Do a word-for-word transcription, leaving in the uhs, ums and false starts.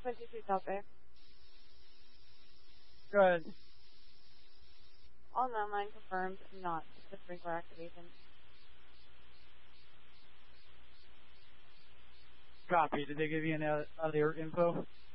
twenty-two topic. Go ahead. All landline confirmed not the sprinkler activation. Copy. Did they give you any other info?